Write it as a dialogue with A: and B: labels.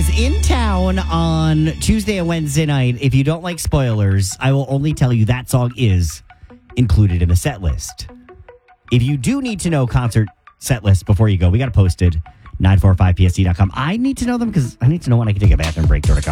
A: is in town on Tuesday and Wednesday night. If you don't like spoilers, I will only tell you that song is included in the set list. If you do need to know concert set list before you go, we got it posted, 945psc.com. I need to know them because I need to know when I can take a bathroom break during a